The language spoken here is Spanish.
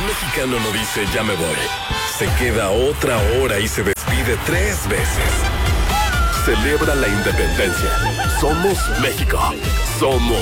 Un mexicano no dice ya me voy. Se queda otra hora y se despide 3 veces. Celebra la independencia. Somos México. Somos